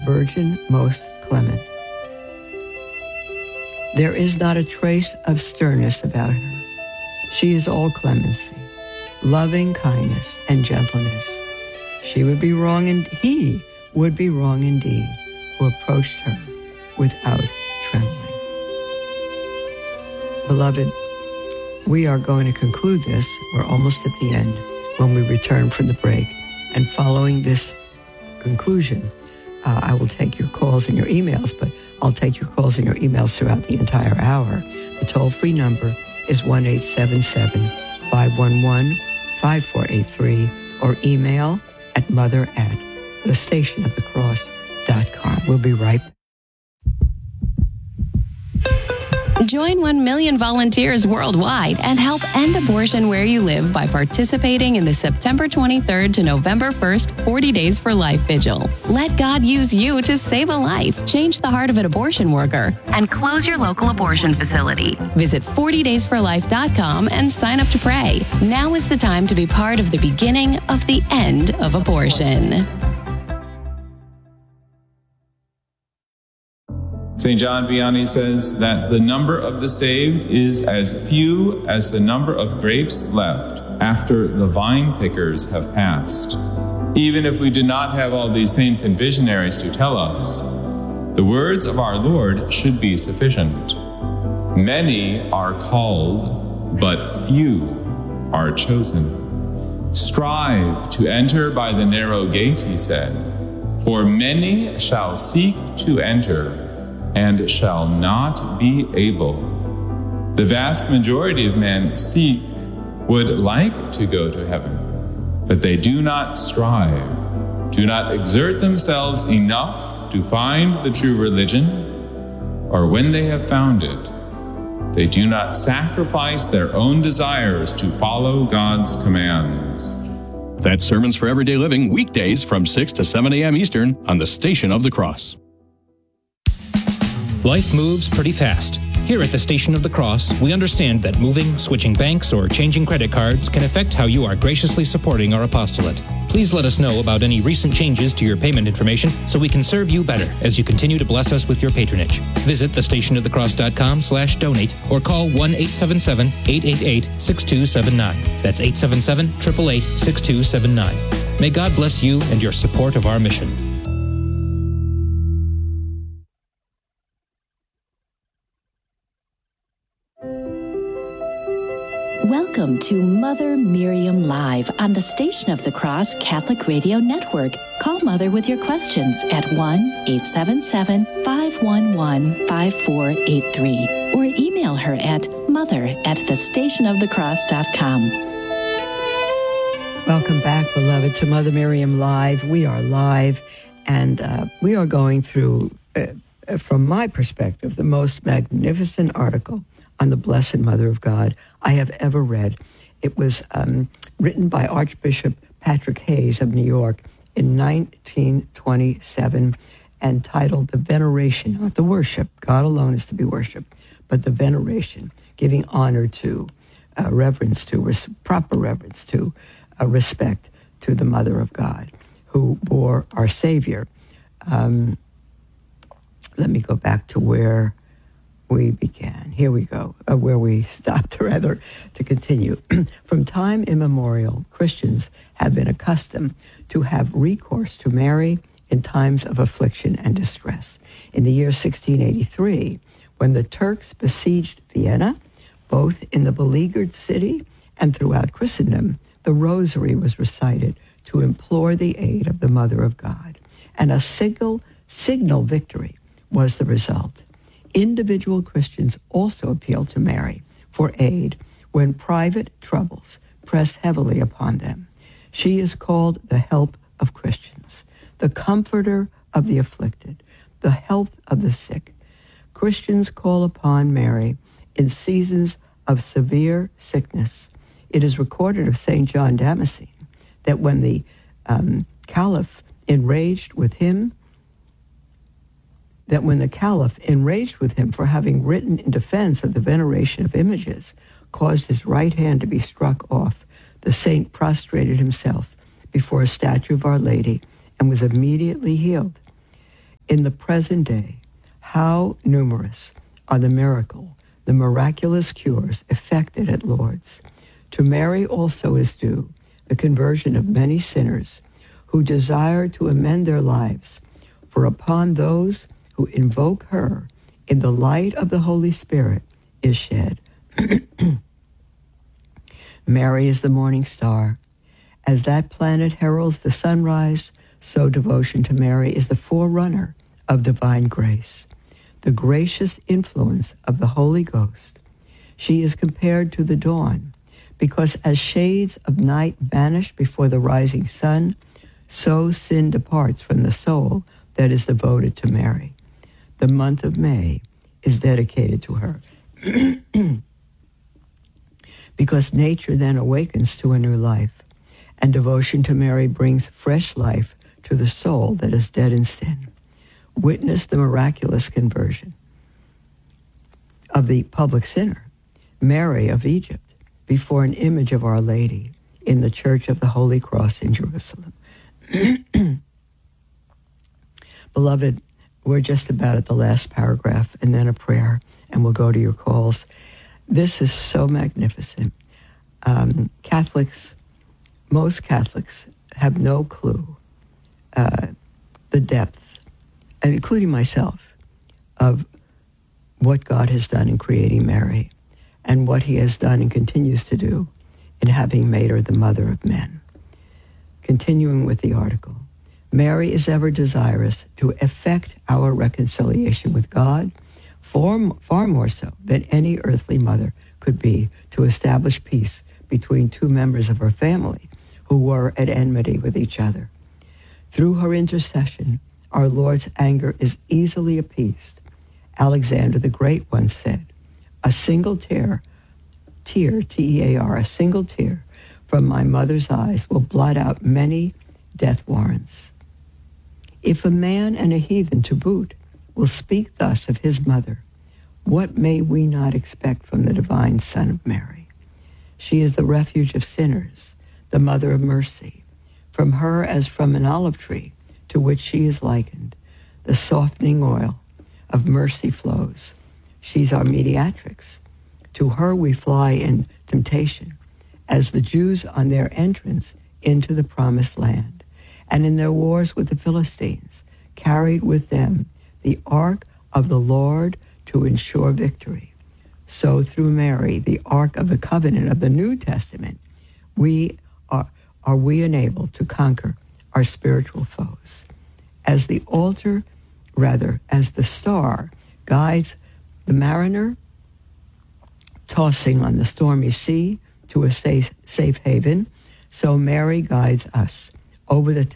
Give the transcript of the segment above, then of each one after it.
Virgin most clement. There is not a trace of sternness about her. She is all clemency, loving kindness, and gentleness. He would be wrong indeed who approached her without trembling. Beloved, we are going to conclude this. We're almost at the end when we return from the break. And following this conclusion, I will take your calls and your emails, but I'll take your calls and your emails throughout the entire hour. The toll-free number is 1-877-511-5483 or email at mother@thestationofthecross.com. We'll be right back. Join 1 million volunteers worldwide and help end abortion where you live by participating in the September 23rd to November 1st 40 Days for Life Vigil. Let God use you to save a life, change the heart of an abortion worker, and close your local abortion facility. Visit 40daysforlife.com and sign up to pray. Now is the time to be part of the beginning of the end of abortion. St. John Vianney says that the number of the saved is as few as the number of grapes left after the vine pickers have passed. Even if we do not have all these saints and visionaries to tell us, the words of our Lord should be sufficient. Many are called, but few are chosen. Strive to enter by the narrow gate, he said, for many shall seek to enter and shall not be able. The vast majority of men would like to go to heaven, but they do not strive, do not exert themselves enough to find the true religion, or when they have found it, they do not sacrifice their own desires to follow God's commands. That's Sermons for Everyday Living, weekdays from 6 to 7 a.m. Eastern on the Station of the Cross. Life moves pretty fast. Here at the Station of the Cross, we understand that moving, switching banks, or changing credit cards can affect how you are graciously supporting our apostolate. Please let us know about any recent changes to your payment information so we can serve you better as you continue to bless us with your patronage. Visit thestationofthecross.com/donate or call 1-877-888-6279. That's 877-888-6279. May God bless you and your support of our mission. Welcome to Mother Miriam Live on the Station of the Cross Catholic Radio Network. Call Mother with your questions at 1-877-511-5483 or email her at mother@thestationofthecross.com. Welcome back, beloved, to Mother Miriam Live. We are live, and we are going through, from my perspective, the most magnificent article on the Blessed Mother of God I have ever read. It was written by Archbishop Patrick Hayes of New York in 1927 and titled The Veneration, not the worship. God alone is to be worshipped, but the veneration, giving honor to, reverence to, proper reverence to, respect to the Mother of God who bore our Savior. Let me go back to where we began. Here we go, where we stopped, rather, to continue. From time immemorial, Christians have been accustomed to have recourse to Mary in times of affliction and distress. In the year 1683, when the Turks besieged Vienna, both in the beleaguered city and throughout Christendom, the Rosary was recited to implore the aid of the Mother of God, and a signal victory was the result. Individual Christians also appealed to Mary for aid when private troubles pressed heavily upon them. She is called the help of Christians, the comforter of the afflicted, the health of the sick. Christians call upon Mary in seasons of severe sickness. It is recorded of St. John Damascene that when the Caliph enraged with him for having written in defense of the veneration of images, caused his right hand to be struck off, the saint prostrated himself before a statue of Our Lady and was immediately healed. In the present day, how numerous are the miraculous cures effected at Lourdes. To Mary also is due the conversion of many sinners who desire to amend their lives, for upon those who invoke her in the light of the Holy Spirit is shed. Mary is the morning star. As that planet heralds the sunrise, so devotion to Mary is the forerunner of divine grace, the gracious influence of the Holy Ghost. She is compared to the dawn, because as shades of night vanish before the rising sun, so sin departs from the soul that is devoted to Mary. The month of May is dedicated to her, because nature then awakens to a new life, and devotion to Mary brings fresh life to the soul that is dead in sin. Witness the miraculous conversion of the public sinner, Mary of Egypt, before an image of Our Lady in the Church of the Holy Cross in Jerusalem. Beloved, we're just about at the last paragraph and then a prayer, and we'll go to your calls. This is so magnificent. Most Catholics have no clue the depth, and including myself, of what God has done in creating Mary and what he has done and continues to do in having made her the mother of men. Continuing with the article, Mary is ever desirous to effect our reconciliation with God, far more so than any earthly mother could be to establish peace between two members of her family who were at enmity with each other. Through her intercession, our Lord's anger is easily appeased. Alexander the Great once said, a single tear, T-E-A-R, a single tear from my mother's eyes will blot out many death warrants. If a man and a heathen to boot will speak thus of his mother, what may we not expect from the divine Son of Mary? She is the refuge of sinners, the mother of mercy. From her, as from an olive tree to which she is likened, the softening oil of mercy flows. She's our mediatrix. To her we fly in temptation, as the Jews on their entrance into the promised land, and in their wars with the Philistines, carried with them the ark of the Lord to ensure victory. So through Mary, the ark of the covenant of the New Testament, are we enabled to conquer our spiritual foes. As the star guides the mariner tossing on the stormy sea to a safe haven, so Mary guides us over the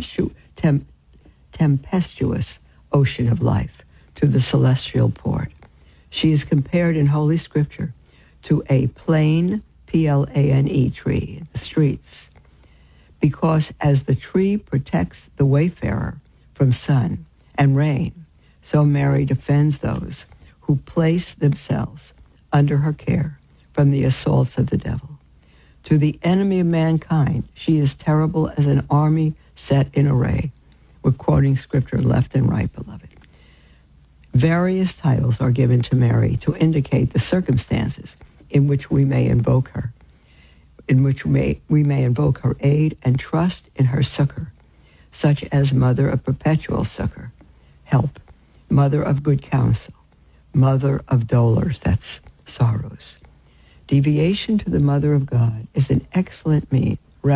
tempestuous ocean of life to the celestial port. She is compared in Holy Scripture to a plane, P-L-A-N-E, tree in the streets, because as the tree protects the wayfarer from sun and rain, so Mary defends those who place themselves under her care from the assaults of the devil. To the enemy of mankind, she is terrible as an army set in array. We're quoting Scripture left and right, beloved. Various titles are given to Mary to indicate the circumstances in which we may invoke her, we may invoke her aid and trust in her succor, such as Mother of Perpetual Succor, help, Mother of Good Counsel, Mother of Dolors, that's sorrows. Deviation to the Mother of God is an excellent means,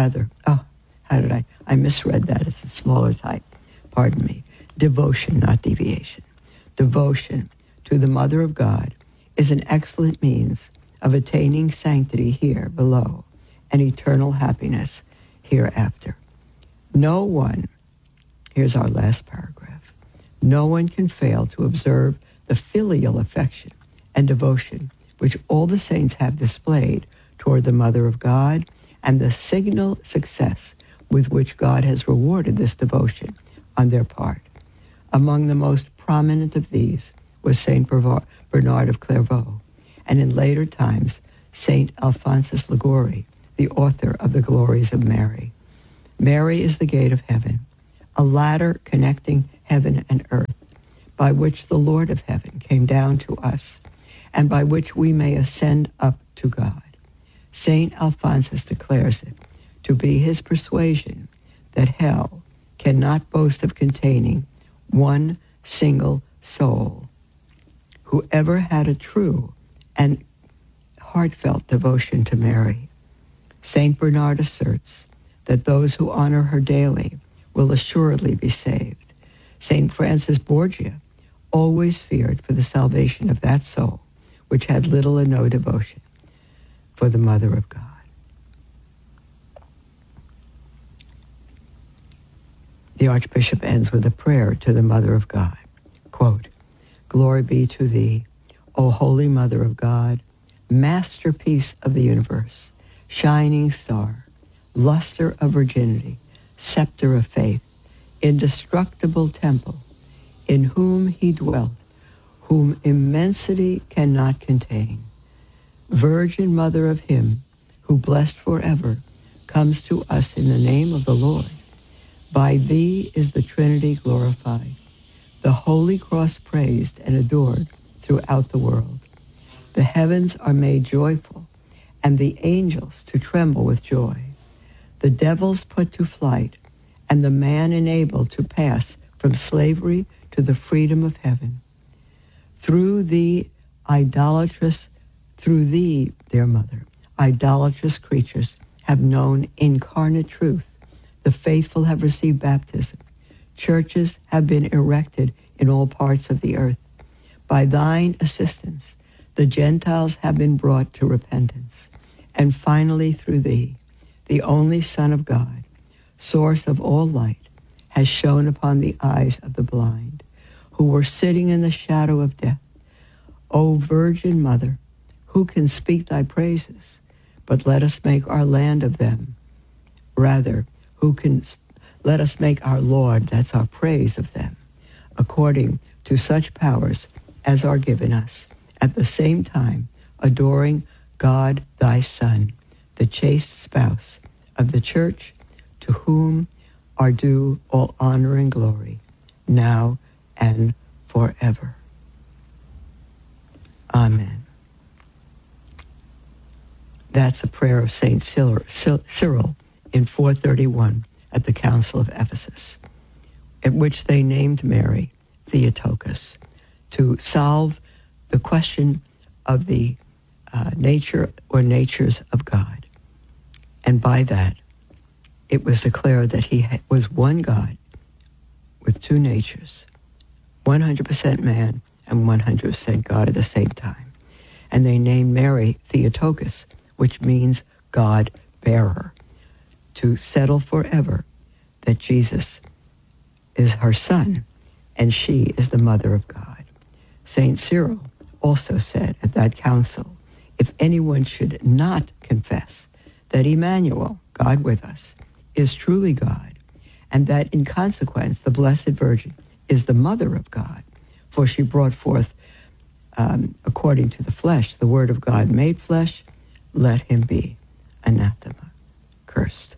I misread that, it's a smaller type, pardon me. Devotion, not deviation. Devotion to the Mother of God is an excellent means of attaining sanctity here below and eternal happiness hereafter. No one, here's our last paragraph, no one can fail to observe the filial affection and devotion which all the saints have displayed toward the Mother of God, and the signal success with which God has rewarded this devotion on their part. Among the most prominent of these was Saint Bernard of Clairvaux, and in later times, Saint Alphonsus Liguori, the author of the Glories of Mary. Mary is the gate of heaven, a ladder connecting heaven and earth, by which the Lord of heaven came down to us, and by which we may ascend up to God. St. Alphonsus declares it to be his persuasion that hell cannot boast of containing one single soul. Whoever had a true and heartfelt devotion to Mary. St. Bernard asserts that those who honor her daily will assuredly be saved. St. Francis Borgia always feared for the salvation of that soul which had little or no devotion for the Mother of God. The Archbishop ends with a prayer to the Mother of God. Quote, "Glory be to thee, O Holy Mother of God, masterpiece of the universe, shining star, luster of virginity, scepter of faith, indestructible temple, in whom he dwelt, whom immensity cannot contain. Virgin Mother of him who, blessed forever, comes to us in the name of the Lord. By thee is the Trinity glorified, the Holy Cross praised and adored throughout the world. The heavens are made joyful, and the angels to tremble with joy. The devils put to flight, and the man enabled to pass from slavery to the freedom of heaven. Through thee, dear Mother, idolatrous creatures have known incarnate truth. The faithful have received baptism. Churches have been erected in all parts of the earth. By thine assistance, the Gentiles have been brought to repentance. And finally, through thee, the only Son of God, source of all light, has shone upon the eyes of the blind, who were sitting in the shadow of death. O Virgin Mother, who can speak thy praises? But let us make our land of them. Rather, let us make our Lord, that's our praise of them, according to such powers as are given us, at the same time adoring God thy Son, the chaste spouse of the Church, to whom are due all honor and glory, now and forever. Amen. That's a prayer of St. Cyril in 431 at the Council of Ephesus, at which they named Mary Theotokos to solve the question of the nature or natures of God. And by that, it was declared that he was one God with two natures, 100% man and 100% God at the same time. And they named Mary Theotokos, which means God-bearer, to settle forever that Jesus is her son and she is the Mother of God. St. Cyril also said at that council, if anyone should not confess that Emmanuel, God with us, is truly God, and that in consequence the Blessed Virgin is the Mother of God, for she brought forth, according to the flesh, the Word of God made flesh, let him be anathema, cursed.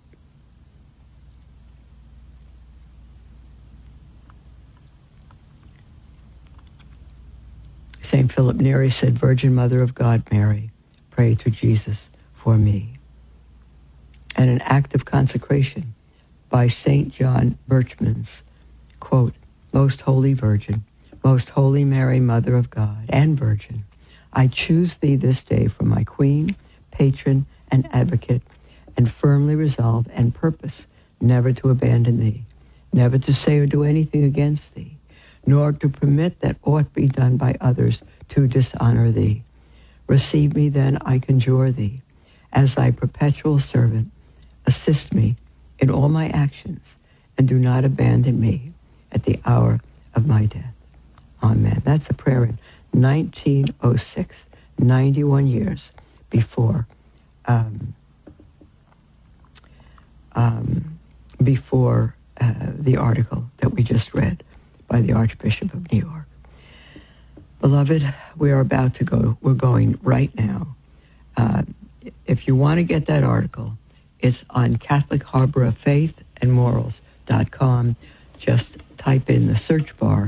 St. Philip Neri said, Virgin Mother of God, Mary, pray to Jesus for me. And an act of consecration by St. John Birchmans, quote, Most Holy Virgin, Most Holy Mary, Mother of God and Virgin, I choose thee this day for my queen, patron, and advocate, and firmly resolve and purpose never to abandon thee, never to say or do anything against thee, nor to permit that aught be done by others to dishonor thee. Receive me then, I conjure thee, as thy perpetual servant. Assist me in all my actions, and do not abandon me at the hour of my death. Amen. That's a prayer in 1906, 91 years before the article that we just read by the Archbishop of New York. Beloved, we are about to go. We're going right now. If you want to get that article, it's on Catholic Harbor of Faith and Morals.com. Just type in the search bar,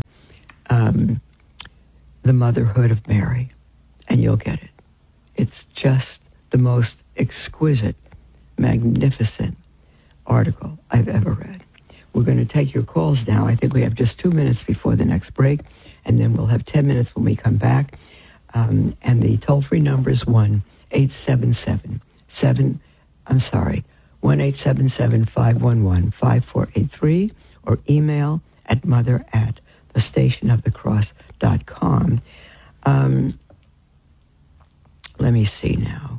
the Motherhood of Mary, and you'll get it. It's just the most exquisite, magnificent article I've ever read. We're going to take your calls now. I think we have just 2 minutes before the next break, and then we'll have 10 minutes when we come back. And the toll-free number is 1-877-511-5483, or email at mother@thestationofthecross.com. Let me see now.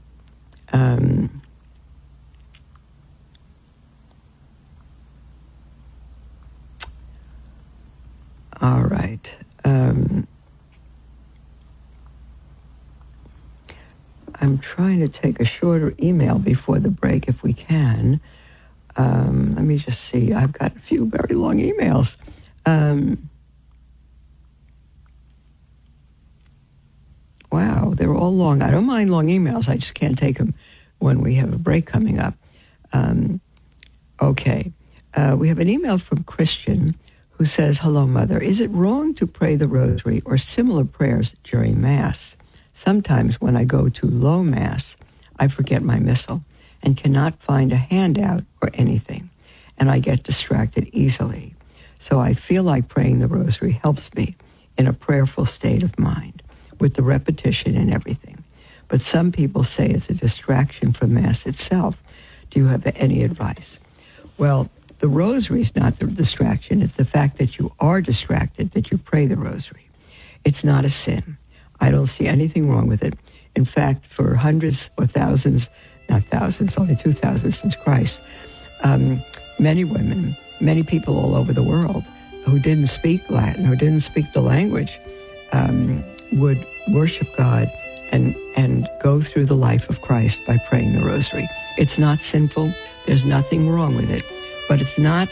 All right. I'm trying to take a shorter email before the break if we can. Let me just see. I've got a few very long emails. Wow, they're all long. I don't mind long emails. I just can't take them when we have a break coming up. Okay. We have an email from Christian who says, "Hello, Mother. Is it wrong to pray the rosary or similar prayers during Mass? Sometimes when I go to low Mass, I forget my missal and cannot find a handout or anything, and I get distracted easily. So I feel like praying the rosary helps me in a prayerful state of mind with the repetition and everything. But some people say it's a distraction from Mass itself. Do you have any advice?" Well, the rosary is not the distraction. It's the fact that you are distracted, that you pray the rosary. It's not a sin. I don't see anything wrong with it. In fact, for hundreds or thousands, not thousands, only 2,000 since Christ, many women, many people all over the world who didn't speak Latin, who didn't speak the language, would worship God and go through the life of Christ by praying the rosary. It's not sinful. There's nothing wrong with it. But it's not,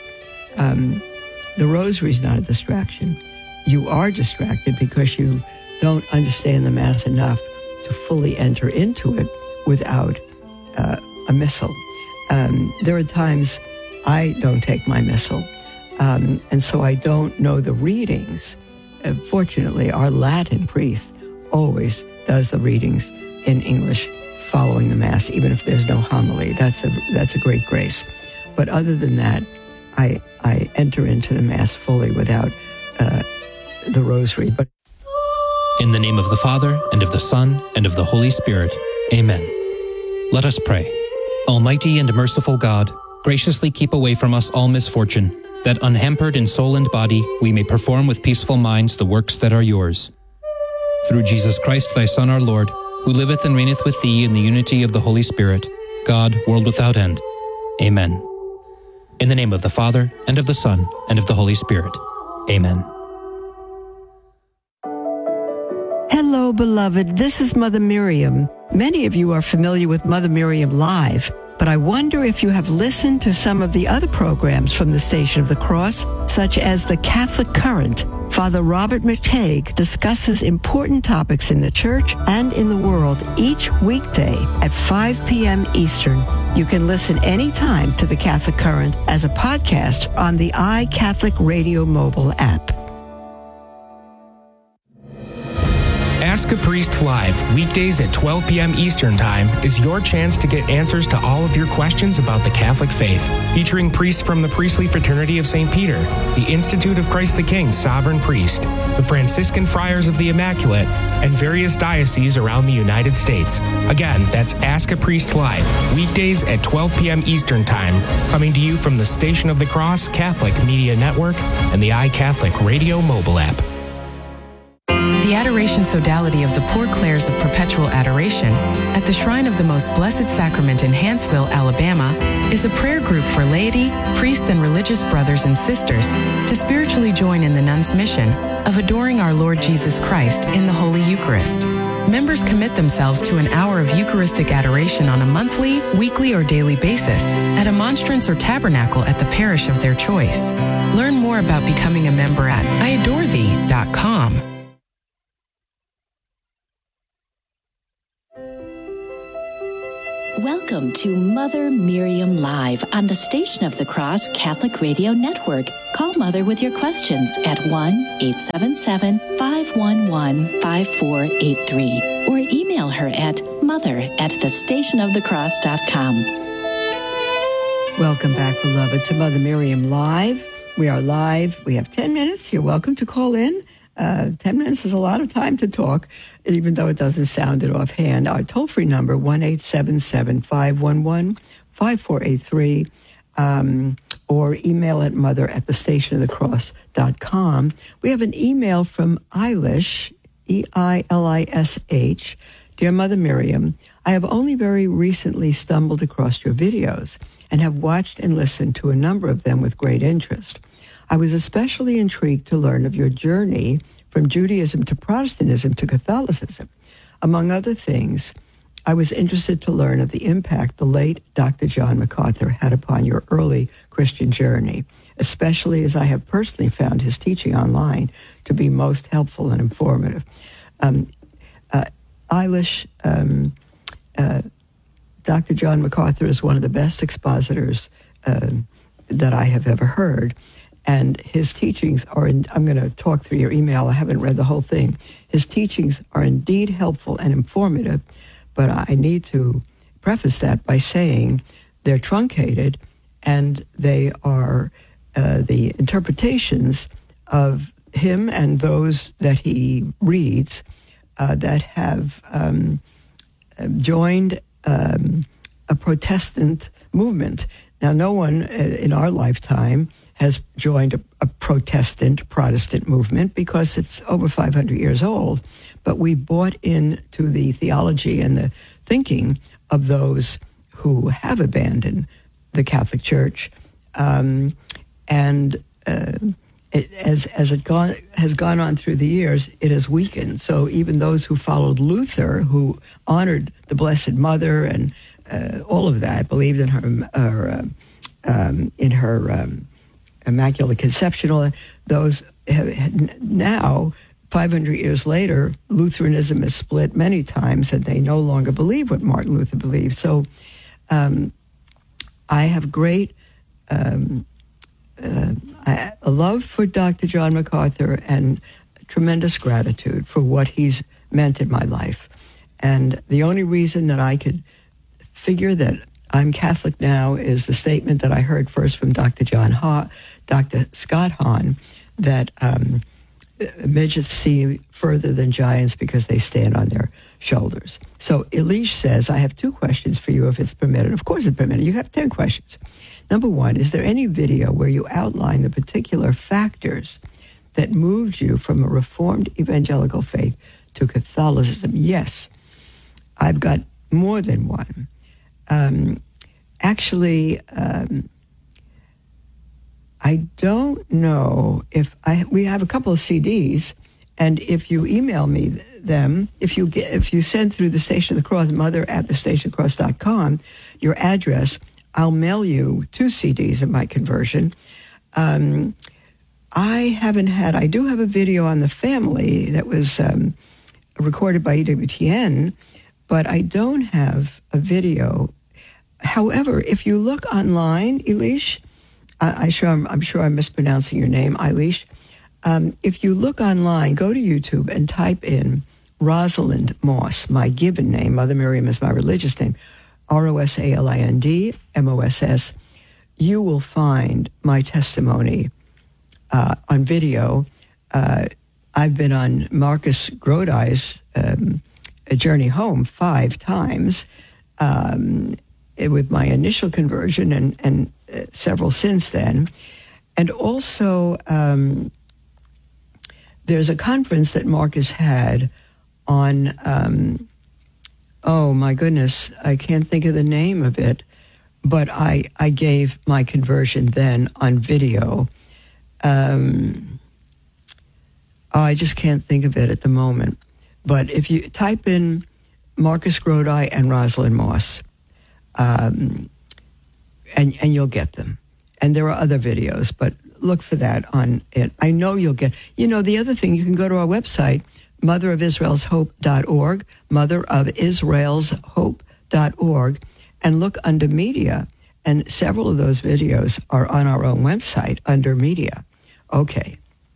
the rosary is not a distraction. You are distracted because you don't understand the Mass enough to fully enter into it without a missal. There are times I don't take my missal, and so I don't know the readings. Fortunately, our Latin priest always does the readings in English following the Mass, even if there's no homily. That's a great grace. But other than that, I enter into the Mass fully without the rosary. But in the name of the Father, and of the Son, and of the Holy Spirit. Amen. Let us pray. Almighty and merciful God, graciously keep away from us all misfortune, that unhampered in soul and body we may perform with peaceful minds the works that are yours. Through Jesus Christ, thy Son, our Lord, who liveth and reigneth with thee in the unity of the Holy Spirit, God, world without end. Amen. In the name of the Father, and of the Son, and of the Holy Spirit. Amen. hello, beloved. This is Mother Miriam. Many of you are familiar with Mother Miriam Live, but I wonder if you have listened to some of the other programs from the Station of the Cross, such as The Catholic Current. Father Robert McTague discusses important topics in the church and in the world each weekday at 5 p.m. Eastern. You can listen anytime to The Catholic Current as a podcast on the iCatholic Radio mobile app. Ask a Priest Live, weekdays at 12 p.m. Eastern Time, is your chance to get answers to all of your questions about the Catholic faith. Featuring priests from the Priestly Fraternity of St. Peter, the Institute of Christ the King Sovereign Priest, the Franciscan Friars of the Immaculate, and various dioceses around the United States. Again, that's Ask a Priest Live, weekdays at 12 p.m. Eastern Time, coming to you from the Station of the Cross Catholic Media Network and the iCatholic Radio mobile app. The Adoration Sodality of the Poor Clares of Perpetual Adoration at the Shrine of the Most Blessed Sacrament in Hanceville, Alabama, is a prayer group for laity, priests, and religious brothers and sisters to spiritually join in the nuns' mission of adoring our Lord Jesus Christ in the Holy Eucharist. Members commit themselves to an hour of Eucharistic adoration on a monthly, weekly, or daily basis at a monstrance or tabernacle at the parish of their choice. Learn more about becoming a member at iadorethee.com. Welcome to Mother Miriam Live on the Station of the Cross Catholic Radio Network. Call Mother with your questions at 1-877-511-5483 or email her at mother@thestationofthecross.com. Welcome back, beloved, to Mother Miriam Live. We are live. We have 10 minutes. You're welcome to call in. 10 minutes is a lot of time to talk, even though it doesn't sound it offhand. Our toll-free number, 1-877-511-5483, or email at mother@thestationofthecross.com. We have an email from Eilish, E-I-L-I-S-H. Dear Mother Miriam, I have only very recently stumbled across your videos and have watched and listened to a number of them with great interest. I was especially intrigued to learn of your journey from Judaism to Protestantism to Catholicism. Among other things, I was interested to learn of the impact the late Dr. John MacArthur had upon your early Christian journey, especially as I have personally found his teaching online to be most helpful and informative. Eilish, Dr. John MacArthur is one of the best expositors that I have ever heard. And his teachings are, I'm going to talk through your email. I haven't read the whole thing. His teachings are indeed helpful and informative, but I need to preface that by saying they're truncated and they are the interpretations of him and those that he reads that have joined a Protestant movement. Now, no one in our lifetime has joined a Protestant movement because it's over 500 years old. But we bought into the theology and the thinking of those who have abandoned the Catholic Church. As it has gone on through the years, it has weakened. So even those who followed Luther, who honored the Blessed Mother and all of that, believed in her Immaculate Conception, all that, those have now, 500 years later, Lutheranism is split many times, and they no longer believe what Martin Luther believed. So I have great a love for Dr. John MacArthur and tremendous gratitude for what he's meant in my life. And the only reason that I could figure that I'm Catholic now is the statement that I heard first from Dr. Scott Hahn, that midgets see further than giants because they stand on their shoulders. So Eilish says, I have 2 questions for you if it's permitted. Of course it's permitted. You have 10 questions. Number 1, is there any video where you outline the particular factors that moved you from a Reformed evangelical faith to Catholicism? Yes, I've got more than one. I don't know if we have a couple of CDs, and if you email me them, if you send through the Station of the Cross, mother@thestationofthecross.com, your address, I'll mail you 2 CDs of my conversion. I do have a video on the family that was recorded by EWTN, but I don't have a video. However, if you look online, Eilish, I'm sure I'm mispronouncing your name, Eilish. If you look online, go to YouTube and type in Rosalind Moss, my given name. Mother Miriam is my religious name. Rosalind Moss. You will find my testimony on video. I've been on Marcus Grodi's A Journey Home 5 times with my initial conversion and several since then. And also, there's a conference that Marcus had on, oh my goodness, I can't think of the name of it, but I gave my conversion then on video. I just can't think of it at the moment. But if you type in Marcus Grodi and Rosalind Moss, and you'll get them. And there are other videos, but look for that on it. I know you'll get, the other thing, you can go to our website, motherofisraelshope.org, motherofisraelshope.org, and look under media. And several of those videos are on our own website under media. Okay.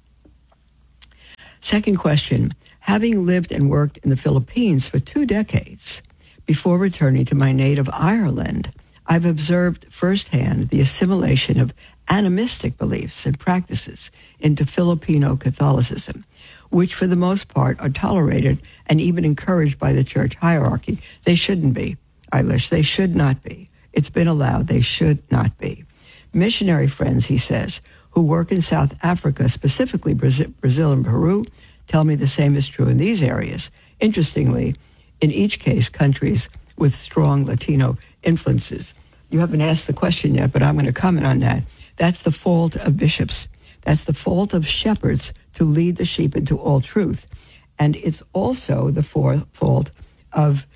Second question. Having lived and worked in the Philippines for 2 decades before returning to my native Ireland, I've observed firsthand the assimilation of animistic beliefs and practices into Filipino Catholicism, which for the most part are tolerated and even encouraged by the church hierarchy. They shouldn't be, Eilish. They should not be. It's been allowed. They should not be. Missionary friends, he says, who work in South Africa, specifically Brazil and Peru, tell me the same is true in these areas. Interestingly, in each case, countries with strong Latino influences. You haven't asked the question yet, but I'm going to comment on that. That's the fault of bishops. That's the fault of shepherds to lead the sheep into all truth. And it's also the fault of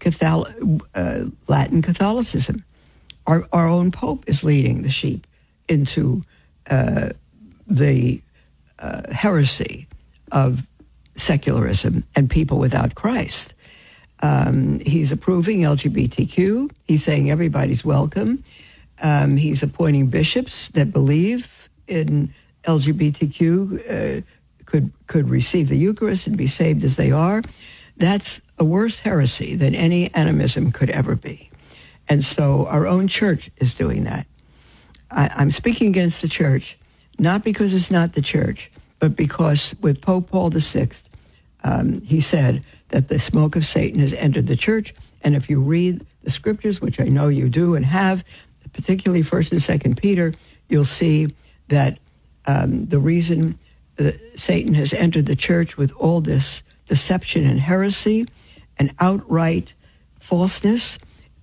Latin Catholicism. Our own Pope is leading the sheep into the heresy of secularism and people without Christ. He's approving LGBTQ. He's saying everybody's welcome. He's appointing bishops that believe in LGBTQ could receive the Eucharist and be saved as they are. That's a worse heresy than any animism could ever be. And so our own church is doing that. I'm speaking against the church, not because it's not the church, but because with Pope Paul VI, he said that the smoke of Satan has entered the church. And if you read the scriptures, which I know you do and have, particularly 1 and 2 Peter, you'll see that the reason Satan has entered the church with all this deception and heresy and outright falseness,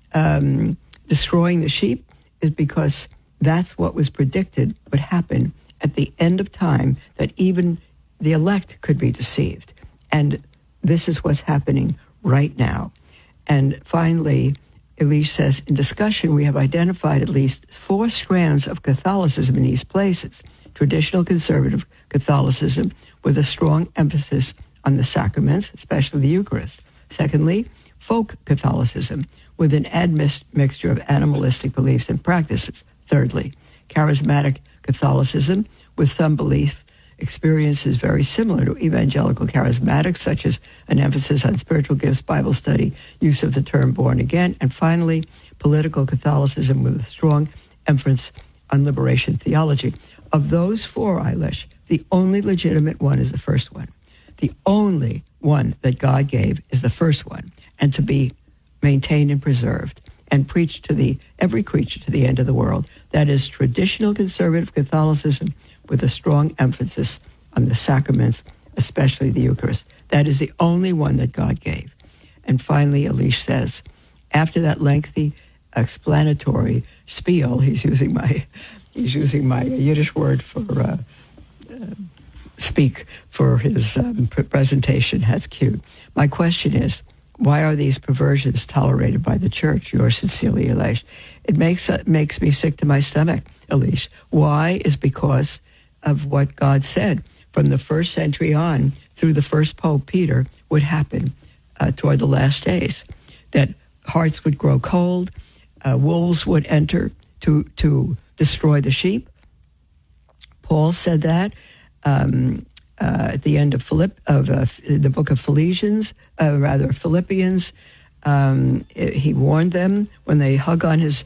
destroying the sheep, is because that's what was predicted would happen at the end of time, that even the elect could be deceived. And this is what's happening right now. And finally, Eilish says, in discussion, we have identified at least 4 strands of Catholicism in these places. Traditional conservative Catholicism with a strong emphasis on the sacraments, especially the Eucharist. Secondly, folk Catholicism with an admixture of animalistic beliefs and practices. Thirdly, charismatic Catholicism with some belief experiences very similar to evangelical charismatics, such as an emphasis on spiritual gifts, Bible study, use of the term born again. And finally, political Catholicism with a strong emphasis on liberation theology. Of those 4, Eilish, the only legitimate one is the first one. The only one that God gave is the first one, and to be maintained and preserved and preached to every creature to the end of the world. That is traditional conservative Catholicism with a strong emphasis on the sacraments, especially the Eucharist. That is the only one that God gave. And finally, Eilish says, after that lengthy explanatory spiel, he's using my Yiddish word for speak for his presentation. That's cute. My question is, why are these perversions tolerated by the church? Yours sincerely, Eilish. It makes me sick to my stomach, Eilish. Why? Is because of what God said from the first century on through the first Pope Peter would happen toward the last days. That hearts would grow cold, wolves would enter to destroy the sheep. Paul said that at the end of the book of Philippians. He warned them when they hung on his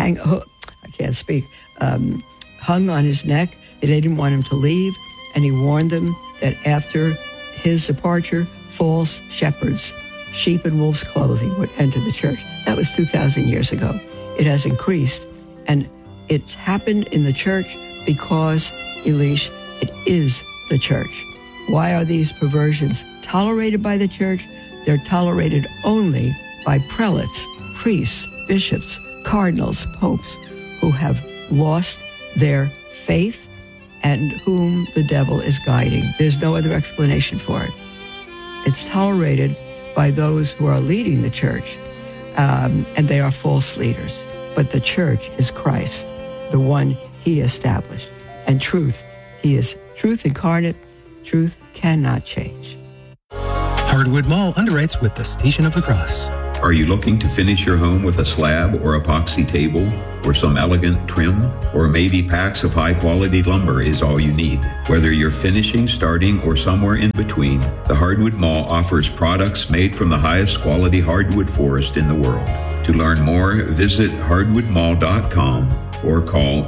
hung on his neck. They didn't want him to leave, and he warned them that after his departure, false shepherds, sheep in wolves' clothing, would enter the church. That was 2,000 years ago. It has increased, and it's happened in the church because, Eilish, it is the church. Why are these perversions tolerated by the church? They're tolerated only by prelates, priests, bishops, cardinals, popes, who have lost their faith and whom the devil is guiding. There's no other explanation for it. It's tolerated by those who are leading the church, and they are false leaders. But the church is Christ, the one he established. And truth, he is truth incarnate. Truth cannot change. Hardwood Mall underwrites with the Station of the Cross. Are you looking to finish your home with a slab or epoxy table or some elegant trim? Or maybe packs of high-quality lumber is all you need. Whether you're finishing, starting, or somewhere in between, the Hardwood Mall offers products made from the highest quality hardwood forest in the world. To learn more, visit hardwoodmall.com or call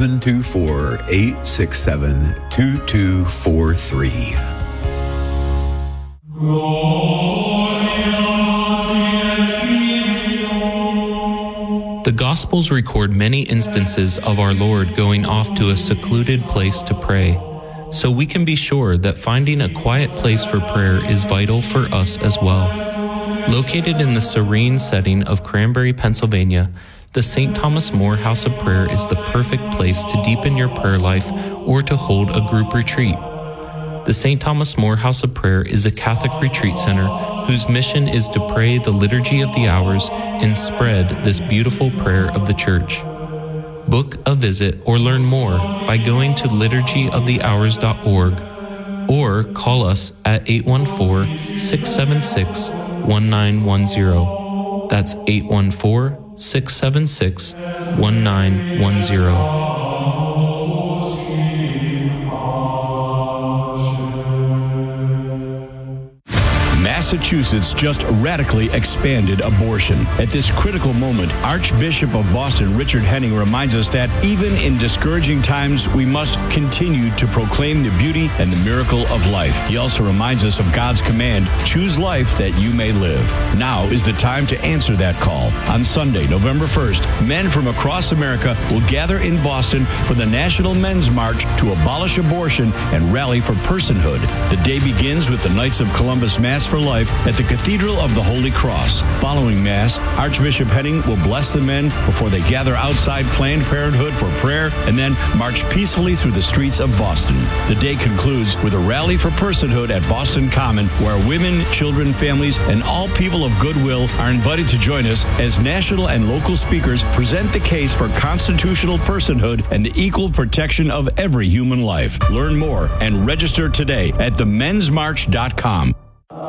724-867-2243. The Gospels record many instances of our Lord going off to a secluded place to pray, so we can be sure that finding a quiet place for prayer is vital for us as well. Located in the serene setting of Cranberry, Pennsylvania, the St. Thomas More House of Prayer is the perfect place to deepen your prayer life or to hold a group retreat. The St. Thomas More House of Prayer is a Catholic retreat center whose mission is to pray the Liturgy of the Hours and spread this beautiful prayer of the Church. Book a visit or learn more by going to liturgyofthehours.org or call us at 814-676-1910. That's 814-676-1910. Massachusetts just radically expanded abortion. At this critical moment, Archbishop of Boston Richard Henning reminds us that even in discouraging times, we must continue to proclaim the beauty and the miracle of life. He also reminds us of God's command, choose life that you may live. Now is the time to answer that call. On Sunday, November 1st, men from across America will gather in Boston for the National Men's March to abolish abortion and rally for personhood. The day begins with the Knights of Columbus Mass for Life at the Cathedral of the Holy Cross. Following Mass, Archbishop Henning will bless the men before they gather outside Planned Parenthood for prayer and then march peacefully through the streets of Boston. The day concludes with a rally for personhood at Boston Common, where women, children, families, and all people of goodwill are invited to join us as national and local speakers present the case for constitutional personhood and the equal protection of every human life. Learn more and register today at themensmarch.com.